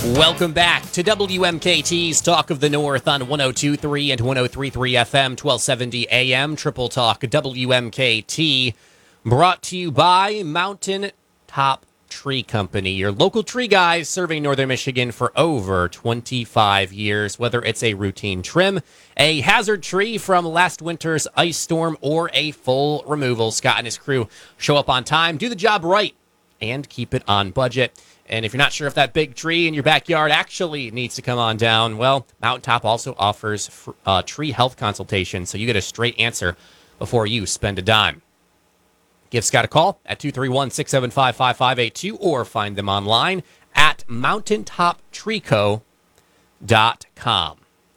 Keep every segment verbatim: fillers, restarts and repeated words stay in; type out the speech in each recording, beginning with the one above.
Welcome back to W M K T's Talk of the North on one oh two point three and one oh three point three F M, twelve seventy A M, Triple Talk W M K T, brought to you by Mountain Top Tree Company, your local tree guys serving northern Michigan for over twenty-five years. Whether it's a routine trim, a hazard tree from last winter's ice storm, or a full removal, Scott and his crew show up on time, do the job right, and keep it on budget. And if you're not sure if that big tree in your backyard actually needs to come on down, well, Mountaintop also offers uh, tree health consultation, so you get a straight answer before you spend a dime. Give Scott a call at two three one, six seven five, five five eight two or find them online at mountaintop tree co dot com.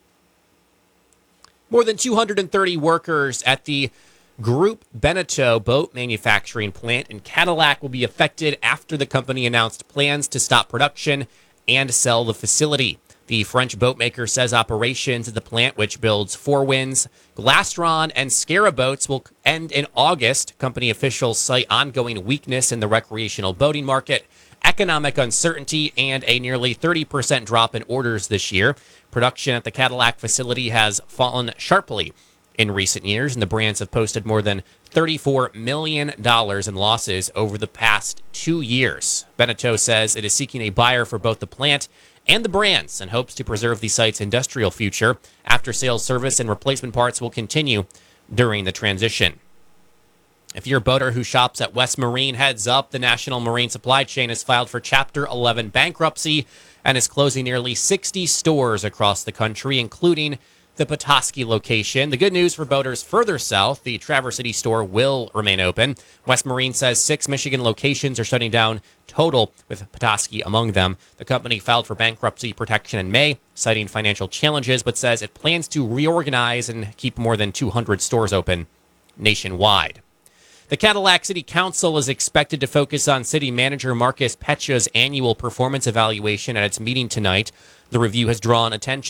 More than two hundred thirty workers at the Groupe Beneteau boat manufacturing plant in Cadillac will be affected after the company announced plans to stop production and sell the facility. The French boat maker says operations at the plant, which builds Four Winds, Glastron, and Scara boats, will end in August. Company officials cite ongoing weakness in the recreational boating market, economic uncertainty, and a nearly thirty percent drop in orders this year. Production at the Cadillac facility has fallen sharply in recent years, and the brands have posted more than thirty-four million dollars in losses over the past two years. Beneteau says it is seeking a buyer for both the plant and the brands and hopes to preserve the site's industrial future. After-sales service and replacement parts will continue during the transition. If you're a boater who shops at West Marine, heads up, the National Marine Supply Chain has filed for Chapter eleven bankruptcy and is closing nearly sixty stores across the country, including the Petoskey location. The good news for boaters further south, the Traverse City store will remain open. West Marine says six Michigan locations are shutting down total, with Petoskey among them. The company filed for bankruptcy protection in May, citing financial challenges, but says it plans to reorganize and keep more than two hundred stores open nationwide. The Cadillac City Council is expected to focus on city manager Marcus Petcha's annual performance evaluation at its meeting tonight. The review has drawn attention